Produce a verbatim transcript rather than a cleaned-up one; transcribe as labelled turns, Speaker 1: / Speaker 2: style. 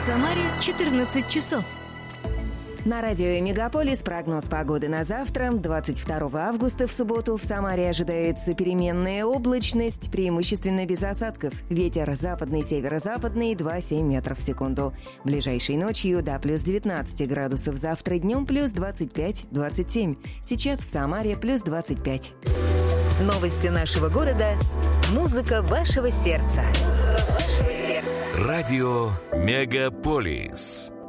Speaker 1: Самаре четырнадцать часов.
Speaker 2: На радио «Мегаполис» прогноз погоды на завтра. двадцать второго августа в субботу в Самаре ожидается переменная облачность, преимущественно без осадков. Ветер западный, северо-западный два-семь метров в секунду. Ближайшей ночью до плюс девятнадцать градусов. Завтра днем плюс двадцать пять-двадцать семь. Сейчас в Самаре плюс двадцать пять.
Speaker 3: Новости нашего города. Музыка вашего сердца. Музыка вашего сердца.
Speaker 4: Радио «Мегаполис».